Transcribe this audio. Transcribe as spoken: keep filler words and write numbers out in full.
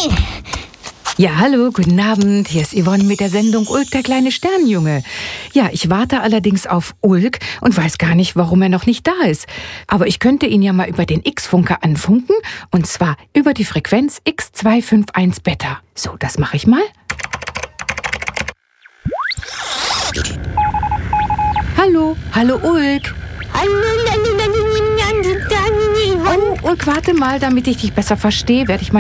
Ja, hallo, guten Abend. Hier ist Yvonne mit der Sendung Ulk, der kleine Sternjunge. Ja, ich warte allerdings auf Ulk und weiß gar nicht, warum er noch nicht da ist. Aber ich könnte ihn ja mal über den X-Funker anfunken, und zwar über die Frequenz X zwei fünf eins Beta. So, das mache ich mal. Hallo, hallo Ulk. Oh, Ulk, warte mal, damit ich dich besser verstehe, werde ich mal